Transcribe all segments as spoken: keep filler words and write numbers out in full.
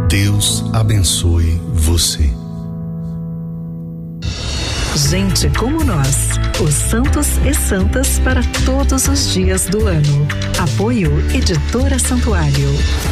Deus abençoe você. Gente como nós, os santos e santas para todos os dias do ano. Apoio Editora Santuário.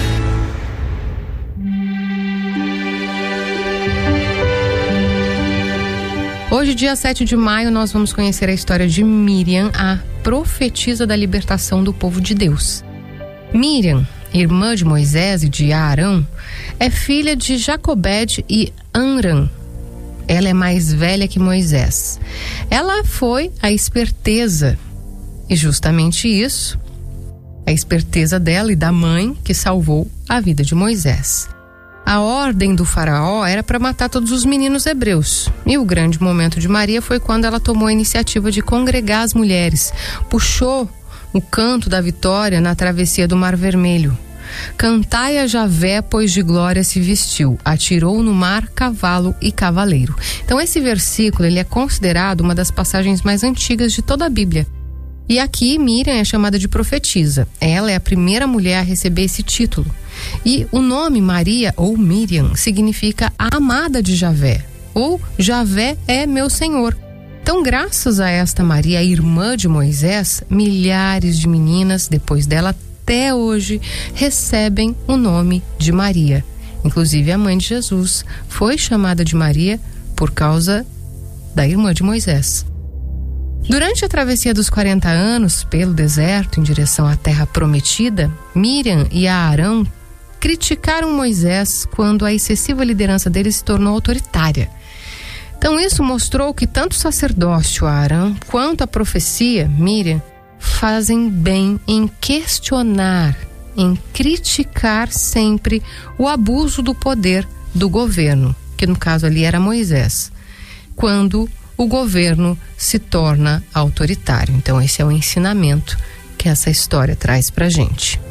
Hoje, dia sete de maio, nós vamos conhecer a história de Miriam, a profetisa da libertação do povo de Deus. Miriam, irmã de Moisés e de Arão, é filha de Jacobed e Amram. Ela é mais velha que Moisés. Ela foi a esperteza, e justamente isso, a esperteza dela e da mãe, que salvou a vida de Moisés. A ordem do faraó era para matar todos os meninos hebreus. E o grande momento de Maria foi quando ela tomou a iniciativa de congregar as mulheres, puxou o canto da vitória na travessia do Mar Vermelho. Cantai a Javé, pois de glória se vestiu, atirou no mar cavalo e cavaleiro. Então esse versículo ele é considerado uma das passagens mais antigas de toda a Bíblia. E aqui Miriam é chamada de profetisa. Ela é a primeira mulher a receber esse título. E o nome Maria ou Miriam significa a amada de Javé, ou Javé é meu Senhor. Então, graças a esta Maria, a irmã de Moisés, milhares de meninas depois dela até hoje recebem o nome de Maria. Inclusive a mãe de Jesus foi chamada de Maria por causa da irmã de Moisés. Durante a travessia dos quarenta anos pelo deserto em direção à terra prometida, Miriam e Arão criticaram Moisés quando a excessiva liderança dele se tornou autoritária. Então isso mostrou que tanto o sacerdócio Arão quanto a profecia Miriam fazem bem em questionar, em criticar sempre o abuso do poder do governo, que no caso ali era Moisés, quando o governo se torna autoritário. Então esse é o ensinamento que essa história traz pra gente.